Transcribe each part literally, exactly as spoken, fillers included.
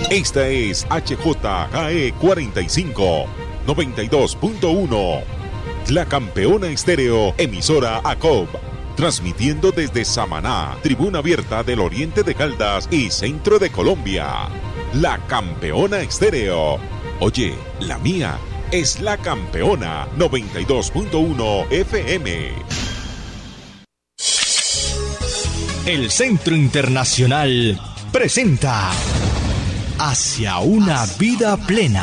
Esta es H J K E cuarenta y cinco, noventa y dos punto uno. La Campeona Estéreo, emisora A C O B. Transmitiendo desde Samaná, Tribuna Abierta del Oriente de Caldas y Centro de Colombia. La Campeona Estéreo. Oye, la mía es La Campeona noventa y dos punto uno F M. El Centro Internacional presenta Hacia una vida plena.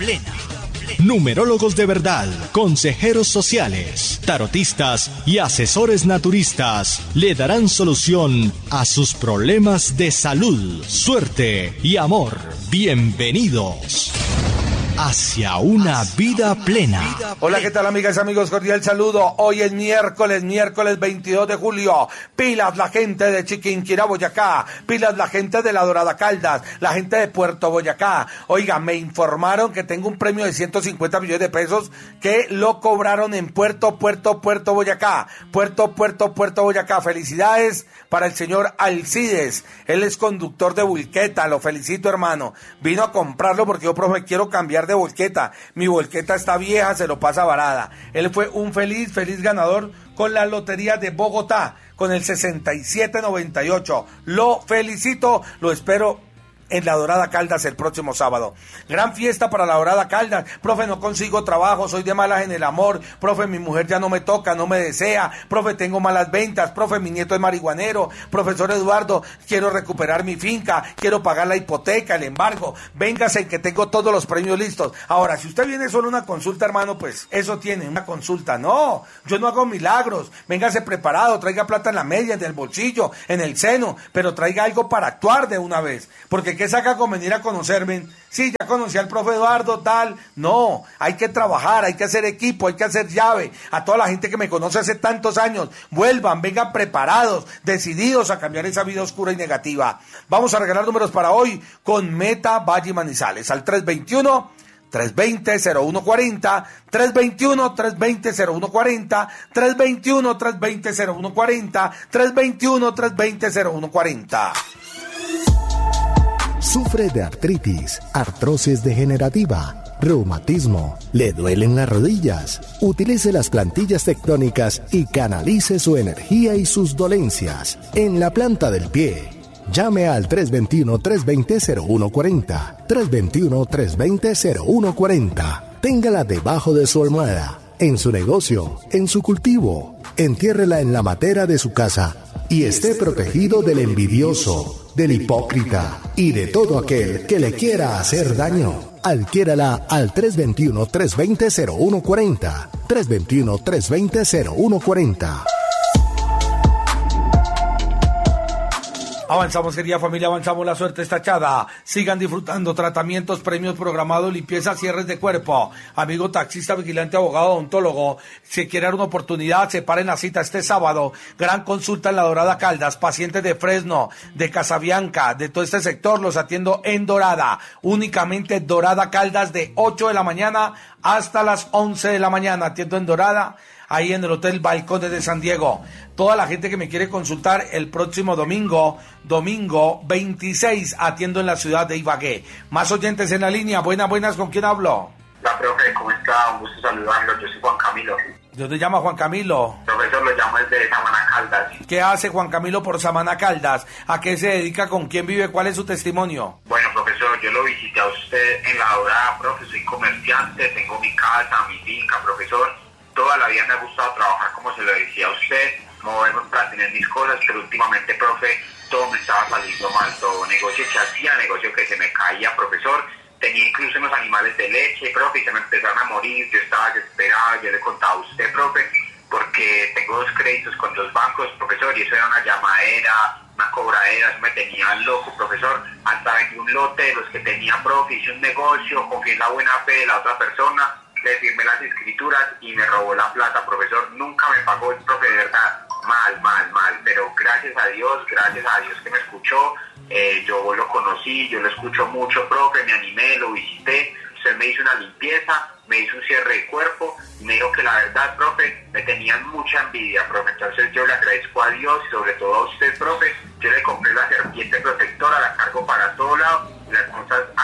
Numerólogos de verdad, consejeros sociales, tarotistas y asesores naturistas le darán solución a sus problemas de salud, suerte y amor. Bienvenidos hacia una vida plena. Hola, ¿qué tal, amigas y amigos? Cordial saludo. Hoy es miércoles, miércoles veintidós de julio. Pilas la gente de Chiquinquirá, Boyacá. Pilas la gente de La Dorada Caldas. La gente de Puerto Boyacá. Oiga, me informaron que tengo un premio de ciento cincuenta millones de pesos que lo cobraron en Puerto, Puerto, Puerto Boyacá. Puerto, Puerto, Puerto Boyacá. Felicidades para el señor Alcides. Él es conductor de Volqueta. Lo felicito, hermano. Vino a comprarlo porque yo, profe, quiero cambiar de volqueta. Mi volqueta está vieja, se lo pasa varada. Él fue un feliz, feliz ganador con la Lotería de Bogotá, con el sesenta y siete noventa y ocho. Lo felicito, lo espero en La Dorada Caldas el próximo sábado. Gran fiesta para La Dorada Caldas. Profe, no consigo trabajo, soy de malas en el amor. Profe, mi mujer ya no me toca, no me desea. Profe, tengo malas ventas. Profe, mi nieto es marihuanero. Profesor Eduardo, quiero recuperar mi finca, quiero pagar la hipoteca, el embargo. Véngase que tengo todos los premios listos. Ahora, si usted viene solo a una consulta, hermano, pues eso tiene, una consulta. No, yo no hago milagros. Véngase preparado, traiga plata en la media, en el bolsillo, en el seno, pero traiga algo para actuar de una vez. Porque ¿qué saca con venir a conocerme? Sí, ya conocí al profe Eduardo, tal. No, hay que trabajar, hay que hacer equipo, hay que hacer llave. A toda la gente que me conoce hace tantos años, vuelvan, vengan preparados, decididos a cambiar esa vida oscura y negativa. Vamos a regalar números para hoy con Meta Valle Manizales al tres veintiuno, tres veinte, cero uno cuarenta, tres veintiuno, tres veinte, cero uno cuarenta, tres veintiuno, tres veinte, cero uno cuarenta, tres veintiuno, tres veinte, cero uno cuarenta. ¿Sufre de artritis, artrosis degenerativa, reumatismo? ¿Le duelen las rodillas? Utilice las plantillas tectónicas y canalice su energía y sus dolencias en la planta del pie. Llame al tres veintiuno, tres veinte, cero uno cuarenta, tres veintiuno, tres veinte, cero uno cuarenta. Téngala debajo de su almohada, en su negocio, en su cultivo. Entiérrela en la matera de su casa y esté protegido del envidioso, del hipócrita y de todo aquel que le quiera hacer daño. Adquiérala al tres veintiuno, tres veinte, cero uno cuarenta, tres veintiuno, tres veinte, cero uno cuarenta. Avanzamos, querida familia, avanzamos, la suerte está echada. Sigan disfrutando tratamientos, premios programados, limpieza, cierres de cuerpo. Amigo taxista, vigilante, abogado, odontólogo, si quiere dar una oportunidad, separen la cita este sábado. Gran consulta en La Dorada Caldas, pacientes de Fresno, de Casabianca, de todo este sector, los atiendo en Dorada. Únicamente Dorada Caldas, de ocho de la mañana hasta las once de la mañana. Atiendo en Dorada, ahí en el Hotel Balcones de San Diego. Toda la gente que me quiere consultar el próximo domingo, domingo veintiséis, atiendo en la ciudad de Ibagué. Más oyentes en la línea. Buenas, buenas, ¿con quién hablo? Hola, profe, ¿cómo está? Un gusto saludarlo. Yo soy Juan Camilo. ¿De dónde llama Juan Camilo? Profesor, lo llamo desde Samaná Caldas. ¿Qué hace Juan Camilo por Samaná Caldas? ¿A qué se dedica? ¿Con quién vive? ¿Cuál es su testimonio? Bueno, profesor, yo lo visité a usted en La Dorada, profe. Soy comerciante, tengo mi casa, mi finca, profesor. Toda la vida me ha gustado trabajar, como se lo decía a usted, moverme para tener mis cosas, pero últimamente, profe, todo me estaba saliendo mal, todo negocio que hacía, negocio que se me caía, profesor. Tenía incluso unos animales de leche, profe, y se me empezaron a morir. Yo estaba desesperado, yo le contaba a usted, profe, porque tengo dos créditos con dos bancos, profesor, y eso era una llamadera, una cobradera, eso me tenía loco, profesor. Hasta vendí un lote de los que tenía, profe, hice un negocio, confié en la buena fe de la otra persona, le firmé las escrituras y me robó la plata, profesor. Nunca me pagó el profe, de verdad. Mal, mal, mal. Pero gracias a Dios, gracias a Dios que me escuchó. Eh, yo lo conocí, yo lo escucho mucho, profe. Me animé, lo visité. Usted me hizo una limpieza, me hizo un cierre de cuerpo. Y me dijo que la verdad, profe, me tenían mucha envidia, profe. Entonces yo le agradezco a Dios y sobre todo a usted, profe. Yo le compré la serpiente protectora, la cargo para todo lado. Las cosas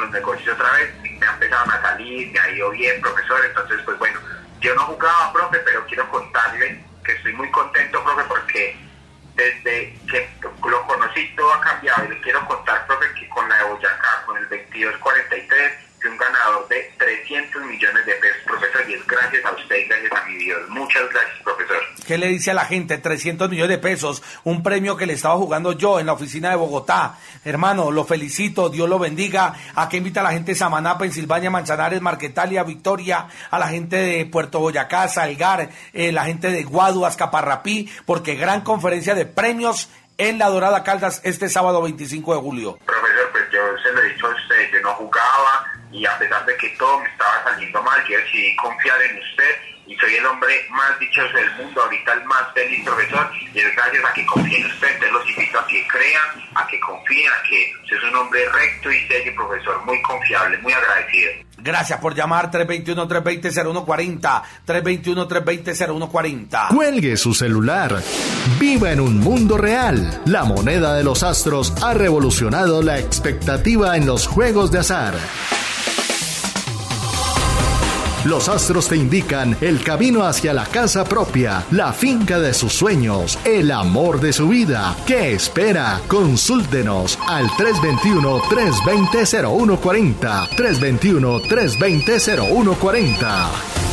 los negocios otra vez, me empezaron a salir, me ha ido bien, profesor. Entonces, pues bueno, yo no jugaba, profe, pero quiero contarle que estoy muy contento, profe, porque desde que lo conocí todo ha cambiado. Y le quiero contar, profe, que con la de Boyacá, con el veintidós cuarenta y tres, fui un ganador de trescientos millones de pesos, profesor, y es gracias a usted y gracias a mi Dios. Muchas gracias, profesor. ¿Qué le dice a la gente? trescientos millones de pesos, un premio que le estaba jugando yo en la oficina de Bogotá. Hermano, lo felicito, Dios lo bendiga. ¿A qué invita a la gente de Samaná, Pensilvania, Manzanares, Marquetalia, Victoria, a la gente de Puerto Boyacá, Salgar, eh, la gente de Guaduas, Caparrapí? Porque gran conferencia de premios en La Dorada Caldas este sábado veinticinco de julio. Profesor, pues yo se lo he dicho a usted, yo no jugaba y a pesar de que todo me estaba saliendo mal, yo decidí confiar en usted y soy el hombre más dichoso del mundo, ahorita el más feliz, profesor, y es gracias a que confíen en usted. Entonces los invito a que crean, a que confíen, a que usted es un hombre recto y serio, profesor, muy confiable, muy agradecido. Gracias por llamar. Tres dos uno, tres dos cero, cero uno cuatro cero, tres dos uno, tres dos cero, cero uno cuatro cero. Cuelgue su celular. Viva en un mundo real. La moneda de los astros ha revolucionado la expectativa en los juegos de azar. Los astros te indican el camino hacia la casa propia, la finca de sus sueños, el amor de su vida. ¿Qué espera? Consúltenos al tres dos uno, tres dos cero, cero uno cuatro cero, tres dos uno, tres dos cero, cero uno cuatro cero.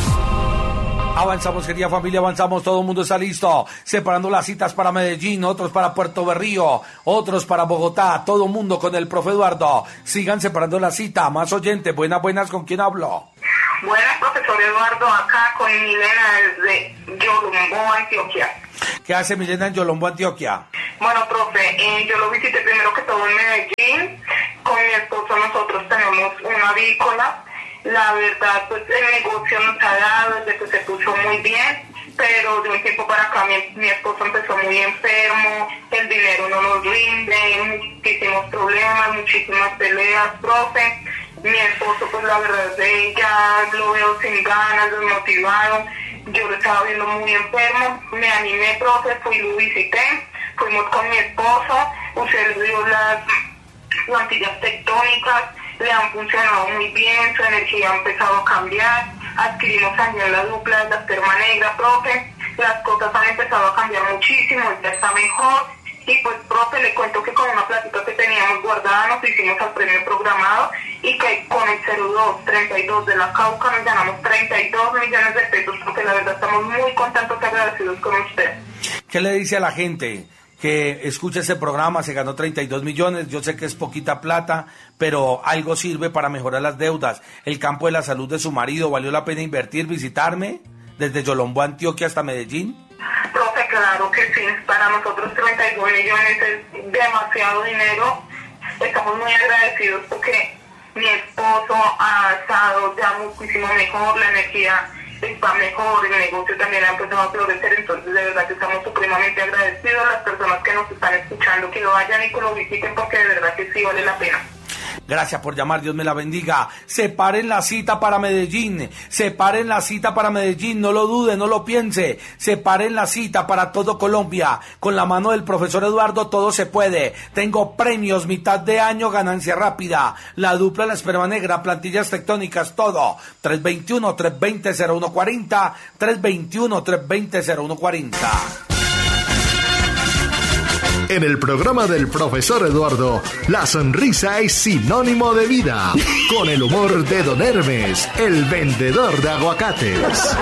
Avanzamos, querida familia, avanzamos, todo el mundo está listo, separando las citas para Medellín, otros para Puerto Berrío, otros para Bogotá, todo el mundo con el profe Eduardo. Sigan separando la cita, más oyentes, buenas, buenas, ¿con quién hablo? Buenas, profesor Eduardo, acá con Milena desde Yolombo, Antioquia. ¿Qué hace Milena en Yolombo, Antioquia? Bueno, profe, eh, yo lo visité primero que todo en Medellín, con mi esposo nosotros tenemos una avícola. La verdad, pues el negocio nos ha dado desde que se puso muy bien, pero de un tiempo para acá mi, mi esposo empezó muy enfermo, el dinero no nos rinde, muchísimos problemas, muchísimas peleas, profe. Mi esposo, pues la verdad, de ya lo veo sin ganas, desmotivado. Yo lo estaba viendo muy enfermo, me animé, profe, fui y lo visité, fuimos con mi esposo, usted le dio las plantillas tectónicas, le han funcionado muy bien, su energía ha empezado a cambiar, adquirimos también la dupla de la perma negra, profe, las cosas han empezado a cambiar muchísimo, ya está mejor, y pues, profe, le cuento que con una plática que teníamos guardada nos hicimos al premio programado, y que con el cero dos treinta y dos de la Cauca nos ganamos treinta y dos millones de pesos, porque la verdad estamos muy contentos y agradecidos con usted. ¿Qué le dice a la gente que escucha ese programa? Se ganó treinta y dos millones, yo sé que es poquita plata, pero algo sirve para mejorar las deudas. El campo de la salud de su marido, ¿valió la pena invertir, visitarme desde Yolombo, Antioquia hasta Medellín? Profe, claro que sí, para nosotros treinta y dos millones es demasiado dinero, estamos muy agradecidos porque mi esposo ha estado ya muchísimo mejor, la energía está mejor, el negocio también ha empezado a florecer, entonces de verdad que estamos supremamente agradecidos a las personas que nos están escuchando, que lo vayan y que lo visiten porque de verdad que sí vale la pena. Gracias por llamar, Dios me la bendiga. Separen la cita para Medellín, separen la cita para Medellín, no lo dude, no lo piense. Separen la cita para todo Colombia. Con la mano del profesor Eduardo todo se puede. Tengo premios, mitad de año, ganancia rápida, la dupla, la esperma negra, plantillas tectónicas, todo. tres dos uno, tres dos cero, cero uno cuatro cero, tres dos uno, tres dos cero, cero uno cuatro cero. En el programa del profesor Eduardo, la sonrisa es sinónimo de vida. Con el humor de Don Hermes, el vendedor de aguacates.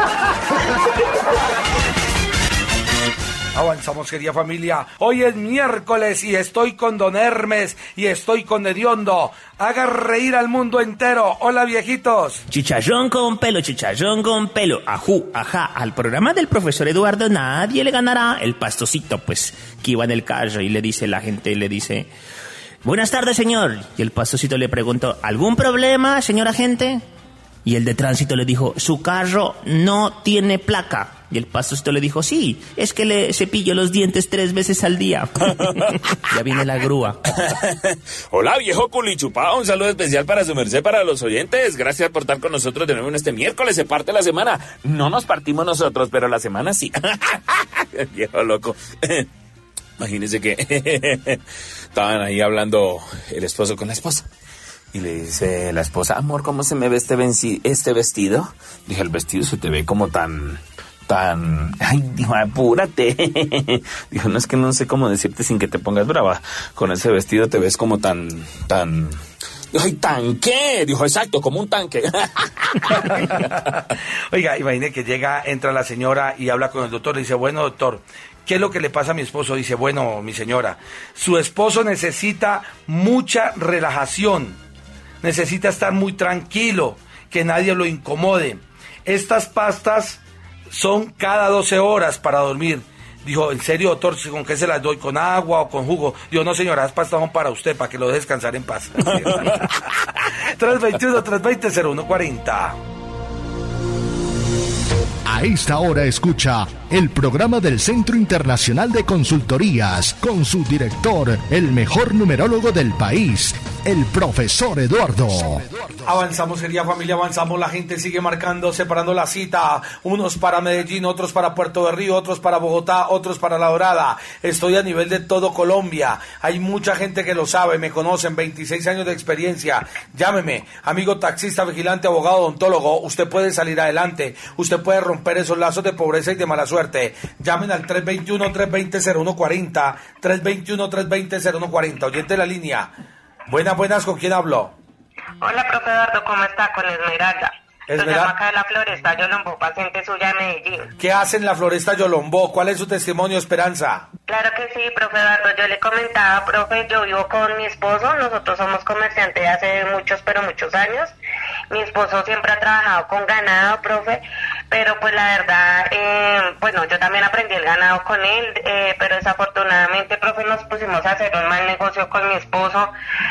Avanzamos, querida familia. Hoy es miércoles y estoy con Don Hermes y estoy con Hediondo. Haga reír al mundo entero. Hola, viejitos. Chicharrón con pelo, chicharrón con pelo. Ajú, ajá. Al programa del profesor Eduardo nadie le ganará. El pastocito, pues, que iba en el carro y le dice la gente, le dice: buenas tardes, señor. Y el pastocito le preguntó: ¿algún problema, señor agente? Y el de tránsito le dijo: su carro no tiene placa. Y el pastocito le dijo: sí, es que le cepillo los dientes tres veces al día. Ya viene la grúa. Hola, viejo culichupado, un saludo especial para su merced, para los oyentes. Gracias por estar con nosotros de nuevo en este miércoles. Se parte la semana. No nos partimos nosotros, pero la semana sí. Viejo loco. Imagínense que estaban ahí hablando el esposo con la esposa. Y le dice la esposa, amor, ¿cómo se me ve este, venci- este vestido? Dije, el vestido se te ve como tan... tan... Ay, dijo, apúrate. Dijo, no, es que no sé cómo decirte sin que te pongas brava. Con ese vestido te ves como tan... tan... ¡Ay, tanque! Dijo, exacto, como un tanque. Oiga, imagine que llega, entra la señora y habla con el doctor. Le dice, bueno, doctor, ¿qué es lo que le pasa a mi esposo? Dice, bueno, mi señora, su esposo necesita mucha relajación. Necesita estar muy tranquilo, que nadie lo incomode. Estas pastas son cada doce horas para dormir. Dijo, ¿en serio, doctor? ¿Con qué se las doy? ¿Con agua o con jugo? Dijo, no, señora, las pastas son para usted, para que lo deje descansar en paz. tres veintiuno, tres veinte, cero uno cuarenta. A esta hora escucha el programa del Centro Internacional de Consultorías con su director, el mejor numerólogo del país, el profesor Eduardo. Avanzamos, querida familia, avanzamos. La gente sigue marcando, separando la cita. Unos para Medellín, otros para Puerto de Río, otros para Bogotá, otros para La Dorada. Estoy a nivel de todo Colombia. Hay mucha gente que lo sabe, me conocen, veintiséis años de experiencia. Llámeme, amigo taxista, vigilante, abogado, odontólogo. Usted puede salir adelante. Usted puede romper esos lazos de pobreza y de mala suerte. Llamen al tres veintiuno, tres veinte, cero uno cuarenta. tres veintiuno, tres veinte, cero uno cuarenta. Oyente de la línea. Buenas, buenas, ¿con quién hablo? Hola, profe Eduardo, ¿cómo está? Con Esmeralda. Esmeralda. Yo llamo acá de la Floresta Yolombó, paciente suya de Medellín. ¿Qué hace en la Floresta Yolombó? ¿Cuál es su testimonio, Esperanza? Claro que sí, profe Eduardo. Yo le comentaba, profe, yo vivo con mi esposo. Nosotros somos comerciantes hace muchos, pero muchos años. Mi esposo siempre ha trabajado con ganado, profe, pero pues la verdad, eh, bueno, yo también aprendí el ganado con él, eh, pero desafortunadamente, profe, nos pusimos a hacer un mal negocio con mi esposo.